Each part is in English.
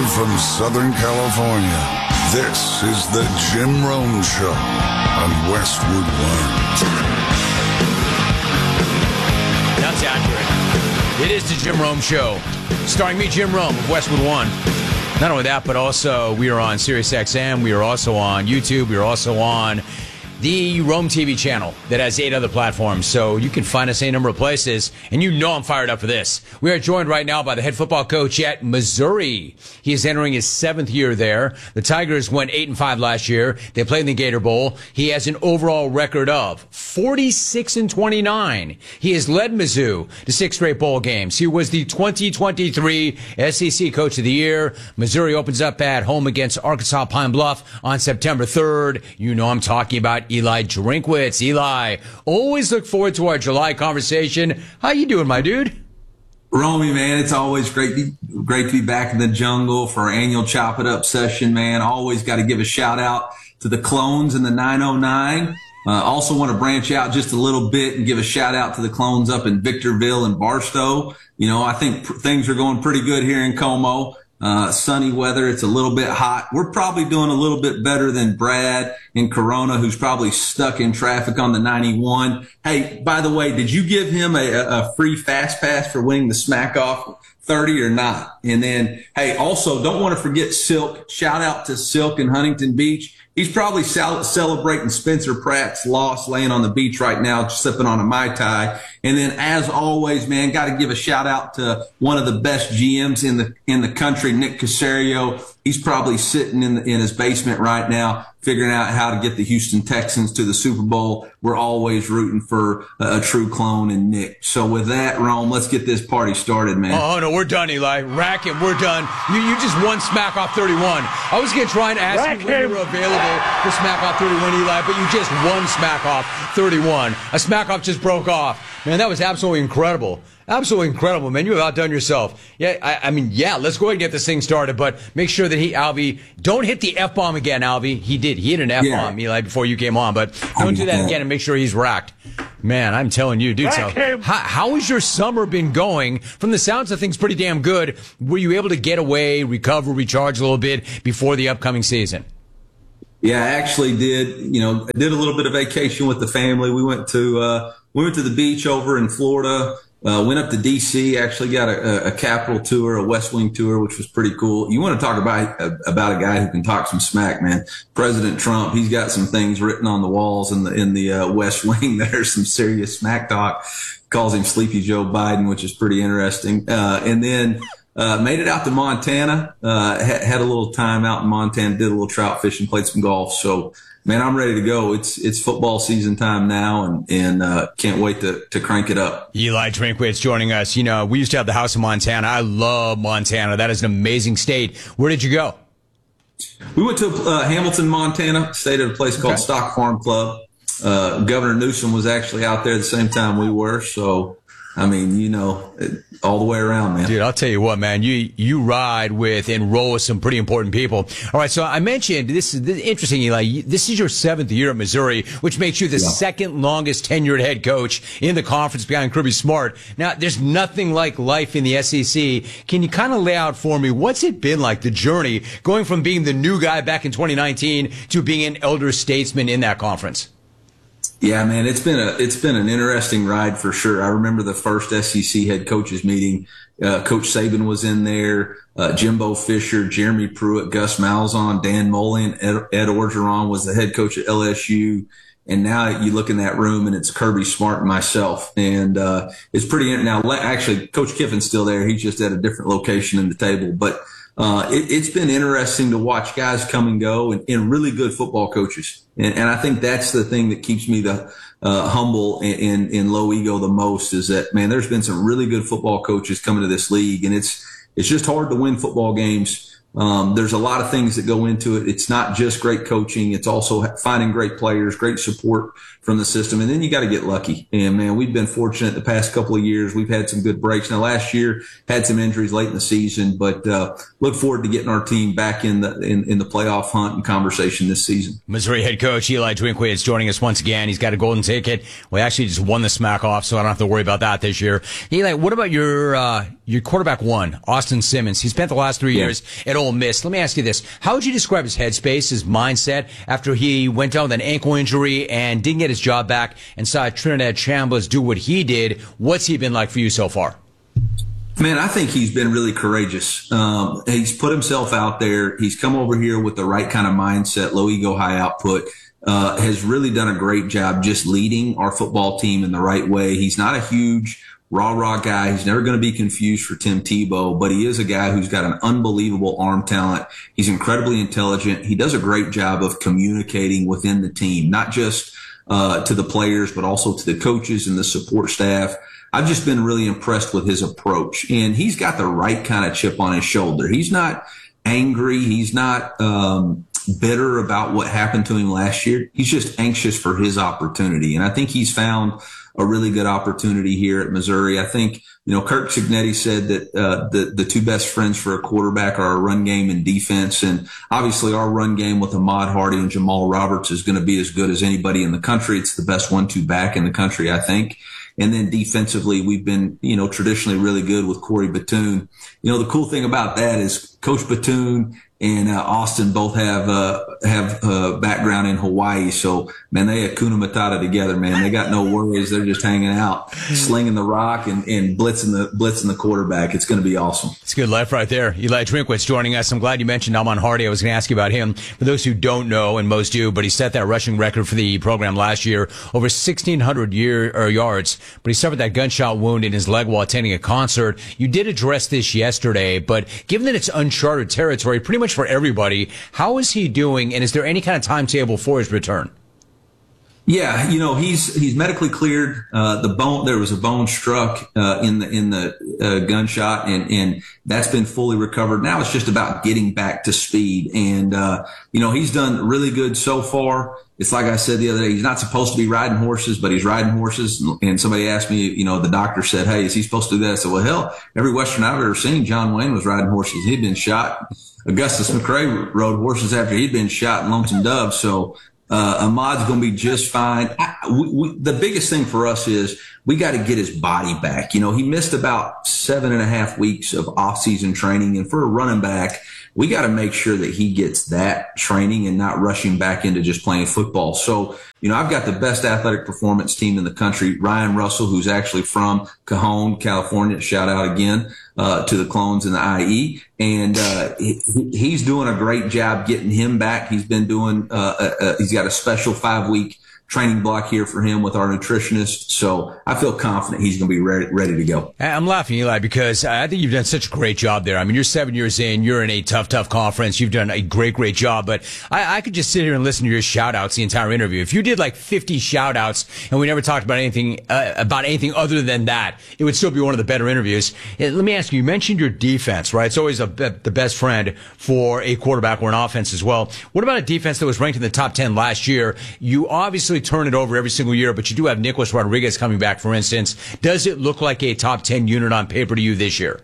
Live from Southern California, this is the Jim Rome Show on Westwood One. That's accurate. It is the Jim Rome Show, starring me, Jim Rome of Westwood One. Not only that, but also we are on SiriusXM. We are also on YouTube. We are also on the Rome TV channel that has 8 other platforms. So you can find us any number of places. And you know I'm fired up for this. We are joined right now by the head football coach at Missouri. He is entering his 7th year there. The Tigers went 8-5 last year. They played in the Gator Bowl. He has an overall record of 46-29. He has led Mizzou to 6 straight bowl games. He was the 2023 SEC Coach of the Year. Missouri opens up at home against Arkansas Pine Bluff on September 3rd. You know I'm talking about Eli Drinkwitz. Eli, always look forward to our July conversation. How you doing, my dude? Romy, man, it's always great to be back in the jungle for our annual Chop It Up session, man. Always got to give a shout out to the clones in the 909. Also want to branch out just a little bit and give a shout out to the clones up in Victorville and Barstow. You know, I think things are going pretty good here in Como. Sunny weather. It's a little bit hot. We're probably doing a little bit better than Brad in Corona, who's probably stuck in traffic on the 91. Hey, by the way, did you give him a free fast pass for winning the Smack Off 30 or not? And then, hey, also don't want to forget Silk. Shout out to Silk in Huntington Beach. He's probably celebrating Spencer Pratt's loss, laying on the beach right now, sipping on a Mai Tai. And then, as always, man, got to give a shout out to one of the best GMs in the country, Nick Caserio. He's probably sitting in his basement right now, figuring out how to get the Houston Texans to the Super Bowl. We're always rooting for a true clone in Nick. So with that, Rome, let's get this party started, man. Oh, no, we're done, Eli. Rack it. We're done. You just won Smack Off 31. I was going to try and ask you when you were available for Smack Off 31, Eli, but you just won Smack Off 31. A Smack Off just broke off. Man, that was absolutely incredible. Absolutely incredible, man. You have outdone yourself. Yeah, I mean, let's go ahead and get this thing started, but make sure that Alvy, don't hit the F-bomb again, Alvy. He did. He hit an F-bomb, Eli, before you came on, but don't do that again and make sure he's racked. Man, I'm telling you, dude, so how has your summer been going? From the sounds of things, pretty damn good. Were you able to get away, recover, recharge a little bit before the upcoming season? Yeah, I actually did. You know, I did a little bit of vacation with the family. We went to the beach over in Florida. Went up to D.C., actually got a Capitol tour, a West Wing tour, which was pretty cool. You want to talk about a guy who can talk some smack, man. President Trump, he's got some things written on the walls in the West Wing. There's some serious smack talk. Calls him Sleepy Joe Biden, which is pretty interesting. And then made it out to Montana, had a little time out in Montana, did a little trout fishing, played some golf. So, man, I'm ready to go. It's football season time now, and can't wait to crank it up. Eli Drinkwitz joining us. You know, we used to have the house in Montana. I love Montana. That is an amazing state. Where did you go? We went to Hamilton, Montana, stayed at a place called Stock Farm Club. Governor Newsom was actually out there at the same time we were, so I mean, you know, all the way around, man. Dude, I'll tell you what, man, you ride with and roll with some pretty important people. All right, so I mentioned, this is interesting, Eli, this is your 7th year at Missouri, which makes you the second longest tenured head coach in the conference behind Kirby Smart. Now, there's nothing like life in the SEC. Can you kind of lay out for me, what's it been like, the journey, going from being the new guy back in 2019 to being an elder statesman in that conference? Yeah, man, it's been an interesting ride for sure. I remember the first SEC head coaches meeting. Coach Saban was in there, Jimbo Fisher, Jeremy Pruitt, Gus Malzahn, Dan Mullen, Ed Orgeron was the head coach at LSU. And now you look in that room and it's Kirby Smart and myself. And it's pretty – now, actually, Coach Kiffin's still there. He's just at a different location in the table. But it's been interesting to watch guys come and go and really good football coaches. And I think that's the thing that keeps me humble and low ego the most is that, man, there's been some really good football coaches coming to this league, and it's just hard to win football games. There's a lot of things that go into it. It's not just great coaching. It's also finding great players, great support from the system. And then you got to get lucky. And man, we've been fortunate the past couple of years. We've had some good breaks. Now last year had some injuries late in the season, but, look forward to getting our team back in the playoff hunt and conversation this season. Missouri head coach Eli Drinkwitz is joining us once again. He's got a golden ticket. We actually just won the Smack Off, so I don't have to worry about that this year. Eli, what about your your quarterback one, Austin Simmons. He spent the last 3 years at Ole Miss. Let me ask you this. How would you describe his headspace, his mindset, after he went down with an ankle injury and didn't get his job back and saw Trinidad Chambliss do what he did? What's he been like for you so far? Man, I think he's been really courageous. He's put himself out there. He's come over here with the right kind of mindset, low ego, high output. Has really done a great job just leading our football team in the right way. He's not a huge rah-rah guy. He's never going to be confused for Tim Tebow, but he is a guy who's got an unbelievable arm talent. He's incredibly intelligent. He does a great job of communicating within the team, not just to the players, but also to the coaches and the support staff. I've just been really impressed with his approach, and he's got the right kind of chip on his shoulder. He's not angry. He's not bitter about what happened to him last year. He's just anxious for his opportunity, and I think he's found a really good opportunity here at Missouri. I think, Kirk Cignetti said that the two best friends for a quarterback are a run game and defense, and obviously our run game with Ahmad Hardy and Jamal Roberts is going to be as good as anybody in the country. It's the best 1-2 back in the country, I think. And then defensively, we've been, traditionally really good with Corey Batoon. The cool thing about that is Coach Batoon and Austin both have background in Hawaii. So, man, they Hakuna Matata together, man. They got no worries. They're just hanging out, slinging the rock and blitzing the quarterback. It's going to be awesome. It's good life right there. Eli Drinkwitz joining us. I'm glad you mentioned Ahmad Hardy. I was going to ask you about him. For those who don't know, and most do, but he set that rushing record for the program last year, over 1,600 yards. But he suffered that gunshot wound in his leg while attending a concert. You did address this yesterday, but given that it's uncharted territory pretty much for everybody, how is he doing, and is there any kind of timetable for his return? Yeah, he's medically cleared. There was a bone struck in the gunshot, and that's been fully recovered. Now it's just about getting back to speed, and he's done really good so far. It's like I said the other day, he's not supposed to be riding horses, but he's riding horses. And somebody asked me, the doctor said, "Hey, is he supposed to do that?" I said, "Well, hell, every Western I've ever seen, John Wayne was riding horses. He'd been shot. Augustus McCrae rode horses after he'd been shot in Lonesome Dove." So Ahmad's going to be just fine. The biggest thing for us is we got to get his body back. He missed about 7.5 weeks of off-season training, and for a running back, we got to make sure that he gets that training and not rushing back into just playing football. So, I've got the best athletic performance team in the country. Ryan Russell, who's actually from Cajon, California, shout out again to the Clones and the IE. And he's doing a great job getting him back. He's been doing, he's got a special 5-week training block here for him with our nutritionist. So I feel confident he's going to be ready to go. I'm laughing, Eli, because I think you've done such a great job there. I mean, you're 7 years in, you're in a tough conference. You've done a great job, but I could just sit here and listen to your shout outs the entire interview. If you did like 50 shout outs and we never talked about anything other than that, it would still be one of the better interviews. Let me ask you mentioned your defense, right? It's always the best friend for a quarterback or an offense as well. What about a defense that was ranked in the top 10 last year? You obviously turn it over every single year, but you do have Nicholas Rodriguez coming back, for instance. Does it look like a top 10 unit on paper to you this year?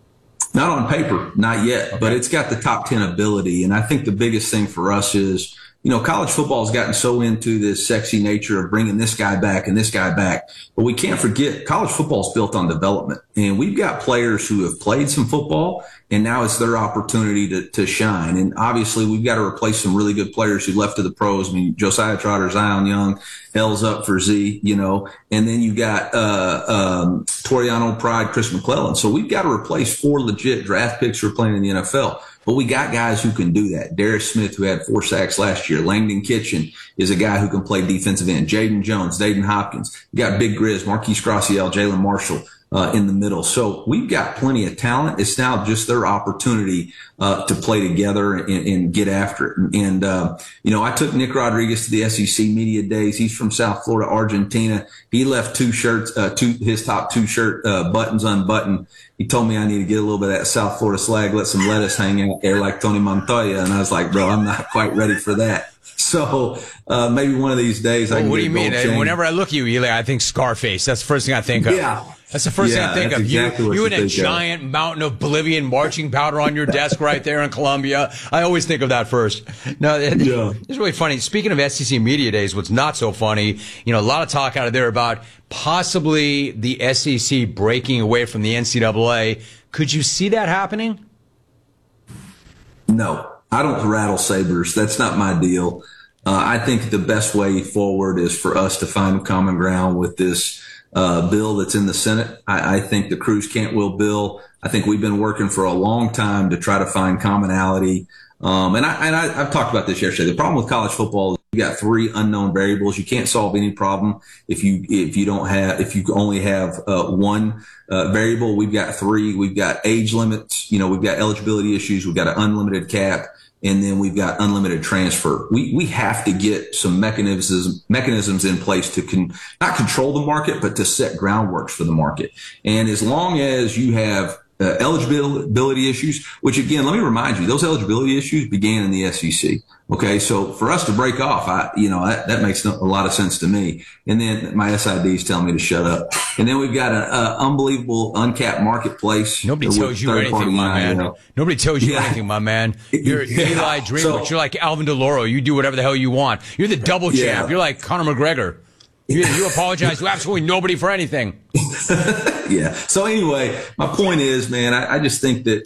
Not on paper, not yet, but it's got the top 10 ability. And I think the biggest thing for us is, college football has gotten so into this sexy nature of bringing this guy back and this guy back. But we can't forget college football is built on development. And we've got players who have played some football, and now it's their opportunity to shine. And obviously, we've got to replace some really good players who left to the pros. I mean, Josiah Trotter, Zion Young, L's up for Z, and then you got Toriano Pride, Chris McClellan. So we've got to replace 4 legit draft picks who are playing in the NFL. But we got guys who can do that. Darius Smith, who had 4 sacks last year. Langdon Kitchen is a guy who can play defensive end. Jaden Jones, Dayton Hopkins. You got Big Grizz, Marquise Graciel, Jalen Marshall in the middle. So we've got plenty of talent. It's now just their opportunity to play together and get after it. And I took Nick Rodriguez to the SEC Media Days. He's from South Florida, Argentina. He left his top 2 shirt buttons unbuttoned. He told me I need to get a little bit of that South Florida slag, let some lettuce hang out there like Tony Montoya. And I was like, bro, I'm not quite ready for that. So maybe one of these days I can what get do you a gold mean? chain. Whenever I look at you, Eli, I think Scarface. That's the first thing I think of. Yeah. That's the first thing I think of. Exactly You what and a think giant mountain of Bolivian marching powder on your desk right there in Colombia. I always think of that first. No, it's really funny. Speaking of SEC Media Days, what's not so funny, a lot of talk out of there about possibly the SEC breaking away from the NCAA. Could you see that happening? No, I don't rattle sabers. That's not my deal. I think the best way forward is for us to find common ground with this bill that's in the Senate. I think the Cruz Cantwell bill, I think we've been working for a long time to try to find commonality. I've talked about this yesterday. The problem with college football is you got 3 unknown variables. You can't solve any problem if you only have one variable. We've got 3. We've got age limits. We've got eligibility issues. We've got an unlimited cap. And then we've got unlimited transfer. We have to get some mechanisms in place to not control the market, but to set groundwork for the market. And as long as you have eligibility issues, which again, let me remind you, those eligibility issues began in the SEC. Okay. So for us to break off, that makes a lot of sense to me. And then my SIDs tell me to shut up. And then we've got an unbelievable uncapped marketplace. Nobody tells you anything, my man. Nobody tells you anything, my man. You're Eli Drinkwitz. You're like Alvin DeLauro. You do whatever the hell you want. You're the double champ. You're like Conor McGregor. You apologize to absolutely nobody for anything. Yeah. So anyway, my point is, man, I just think that,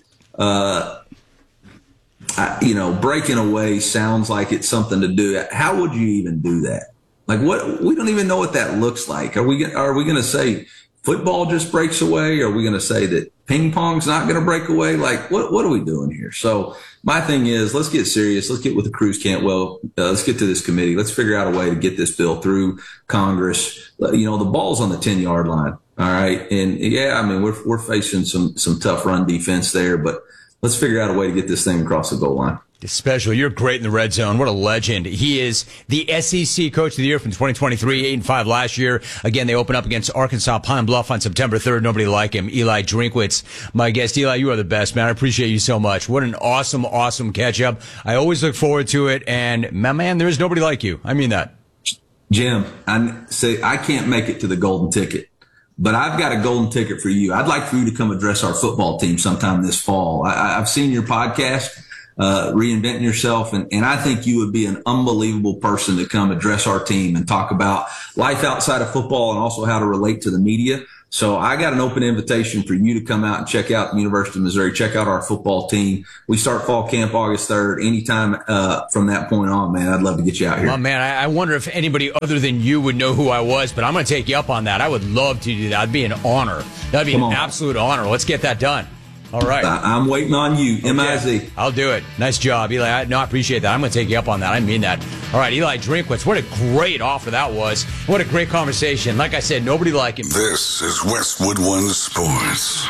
breaking away sounds like it's something to do. How would you even do that? Like we don't even know what that looks like. Are we going to say football just breaks away? Are we going to say that ping pong's not going to break away? Like what are we doing here? So my thing is, let's get serious. Let's get with the Cruz Cantwell. Let's get to this committee. Let's figure out a way to get this bill through Congress. The ball's on the 10-yard line. All right. And we're facing some tough run defense there, but let's figure out a way to get this thing across the goal line. Special. You're great in the red zone. What a legend. He is the SEC Coach of the Year from 2023, 8-5 last year. Again, they open up against Arkansas Pine Bluff on September 3rd. Nobody like him. Eli Drinkwitz, my guest. Eli, you are the best, man. I appreciate you so much. What an awesome, awesome catch up. I always look forward to it. And my man, there's nobody like you. I mean that. Jim, I can't make it to the golden ticket, but I've got a golden ticket for you. I'd like for you to come address our football team sometime this fall. I've seen your podcast, Reinventing Yourself, and I think you would be an unbelievable person to come address our team and talk about life outside of football and also how to relate to the media. So I got an open invitation for you to come out and check out the University of Missouri, check out our football team. We start fall camp August 3rd. Anytime from that point on, man, I'd love to get you out here. Well, man, I wonder if anybody other than you would know who I was, but I'm going to take you up on that. I would love to do that. That'd be an honor. That'd be an absolute honor. Let's get that done. All right. I'm waiting on you. Okay. MIZ. I'll do it. Nice job, Eli. I appreciate that. I'm going to take you up on that. I mean that. All right, Eli Drinkwitz. What a great offer that was. What a great conversation. Like I said, nobody like him. This is Westwood One Sports.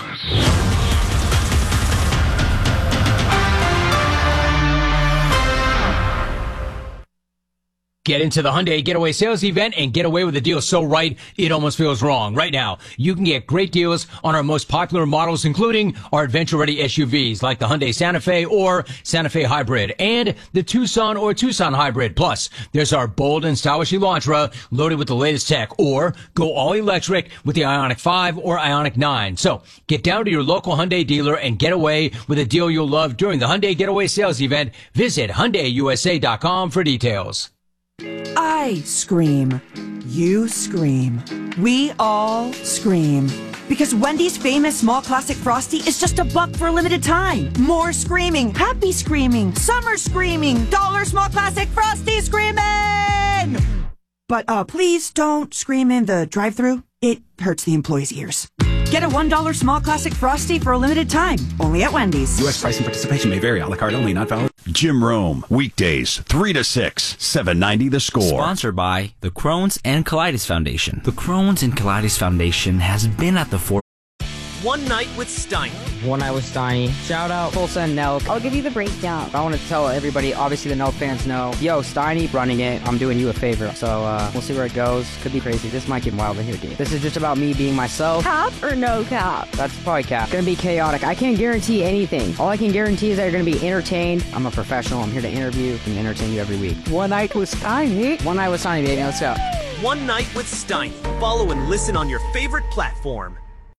Get into the Hyundai Getaway Sales Event and get away with a deal so right, it almost feels wrong. Right now, you can get great deals on our most popular models, including our adventure-ready SUVs like the Hyundai Santa Fe or Santa Fe Hybrid and the Tucson or Tucson Hybrid. Plus, there's our bold and stylish Elantra loaded with the latest tech, or go all electric with the Ioniq 5 or Ioniq 9. So, get down to your local Hyundai dealer and get away with a deal you'll love during the Hyundai Getaway Sales Event. Visit HyundaiUSA.com for details. I scream. You scream. We all scream. Because Wendy's famous small classic Frosty is just $1 for a limited time. More screaming, happy screaming, summer screaming, dollar small classic Frosty screaming! But please don't scream in the drive-thru. It hurts the employees' ears. Get a $1 small classic Frosty for a limited time. Only at Wendy's. U.S. price and participation may vary. A la carte only, not valid. Jim Rome, weekdays, 3 to 6, 790 The Score. Sponsored by the Crohn's and Colitis Foundation. The Crohn's and Colitis Foundation has been at the forefront. One Night with Steiny. One Night with Steiny. Shout out Full Send Nelk. I'll give you the breakdown. I want to tell everybody, obviously the Nelk fans know, yo, Steiny running it, I'm doing you a favor. So we'll see where it goes. Could be crazy. This might get wild in here, dude. This is just about me being myself. Cap or no cap? That's probably cap. Gonna be chaotic. I can't guarantee anything. All I can guarantee is that you're gonna be entertained. I'm a professional. I'm here to interview and entertain you every week. One Night with Steiny. One Night with Steiny, baby. Let's go. One Night with Steiny. Follow and listen on your favorite platform.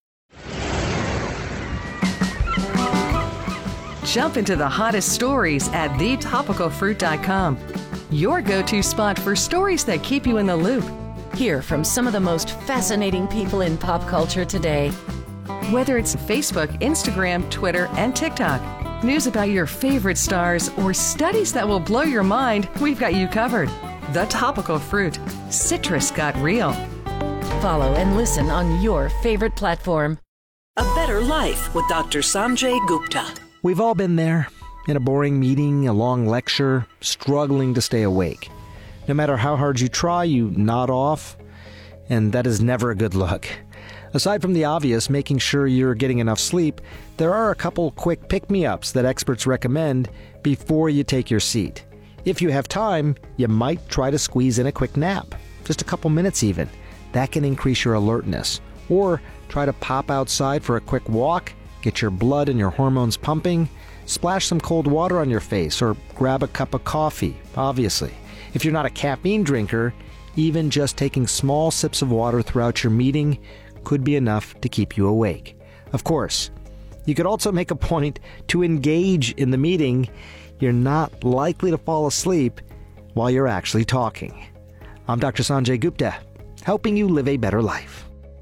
Jump into the hottest stories at thetopicalfruit.com. Your go-to spot for stories that keep you in the loop. Hear from some of the most fascinating people in pop culture today. Whether it's Facebook, Instagram, Twitter, and TikTok, news about your favorite stars, or studies that will blow your mind, we've got you covered. The Topical Fruit. Citrus got real. Follow and listen on your favorite platform. A Better Life with Dr. Sanjay Gupta. We've all been there, in a boring meeting, a long lecture, struggling to stay awake. No matter how hard you try, you nod off, and that is never a good look. Aside from the obvious, making sure you're getting enough sleep, there are a couple quick pick-me-ups that experts recommend before you take your seat. If you have time, you might try to squeeze in a quick nap, just a couple minutes even. That can increase your alertness. Or try to pop outside for a quick walk, get your blood and your hormones pumping, splash some cold water on your face, or grab a cup of coffee, obviously. If you're not a caffeine drinker, even just taking small sips of water throughout your meeting could be enough to keep you awake. Of course, you could also make a point to engage in the meeting. You're not likely to fall asleep while you're actually talking. I'm Dr. Sanjay Gupta, helping you live a better life.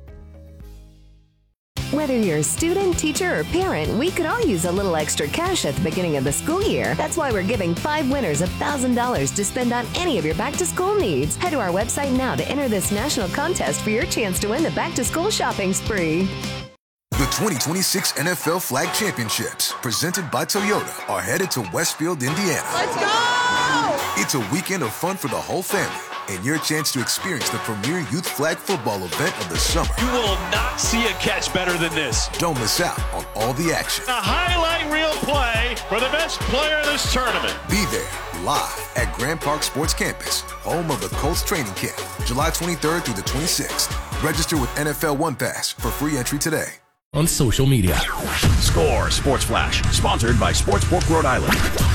Whether you're a student, teacher, or parent, we could all use a little extra cash at the beginning of the school year. That's why we're giving 5 winners $1,000 to spend on any of your back-to-school needs. Head to our website now to enter this national contest for your chance to win the back-to-school shopping spree. The 2026 NFL Flag Championships, presented by Toyota, are headed to Westfield, Indiana. Let's go! It's a weekend of fun for the whole family, and your chance to experience the premier youth flag football event of the summer. You will not see a catch better than this. Don't miss out on all the action. A highlight reel play for the best player in this tournament. Be there, live at Grand Park Sports Campus, home of the Colts training camp, July 23rd through the 26th. Register with NFL One Pass for free entry today. On social media. Score Sports Flash, sponsored by Sportsbook Rhode Island.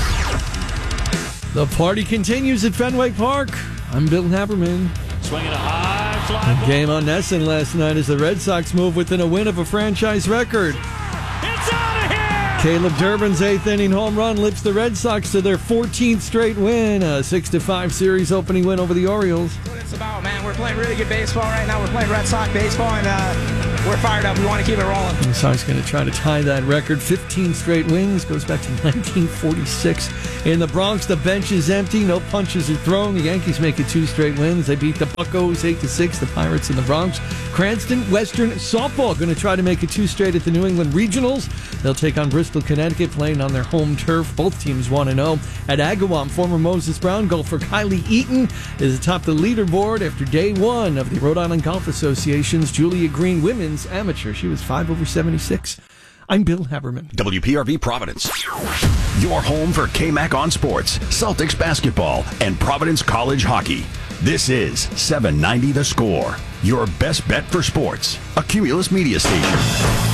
The party continues at Fenway Park. I'm Bill Haberman. Swinging a high fly. Game on Nesson last night as the Red Sox move within a win of a franchise record. It's out of here! Caleb Durbin's 8th inning home run lifts the Red Sox to their 14th straight win, a 6-5 series opening win over the Orioles. What it's about, man. We're playing really good baseball right now. We're playing Red Sox baseball, and we're fired up. We want to keep it rolling. The Sox going to try to tie that record. 15 straight wins. Goes back to 1946. In the Bronx, the bench is empty. No punches are thrown. The Yankees make it 2 straight wins. They beat the Buccos 8-6. The Pirates in the Bronx. Cranston Western Softball going to try to make it 2 straight at the New England Regionals. They'll take on Bristol, Connecticut, playing on their home turf. Both teams 1-0. At Agawam, former Moses Brown golfer Kylie Eaton is atop the leaderboard after day 1 of the Rhode Island Golf Association's Julia Green Women's Amateur. She was 5 over 76. I'm Bill Haberman. WPRV Providence. Your home for KMAC on sports, Celtics basketball, and Providence College hockey. This is 790 The Score, your best bet for sports. A Cumulus Media station.